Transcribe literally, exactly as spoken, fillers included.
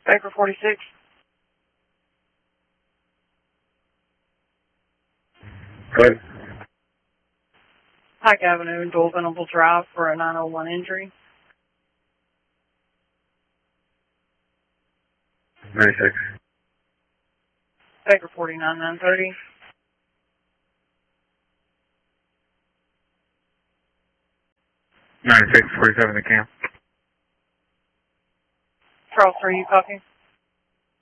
Baker forty-six. Good. Pike Avenue and Dole Venable Drive for a nine oh one injury. ninety-six. Baker forty-nine nine thirty. ninety-six, forty-seven to camp. Charles three, you copy?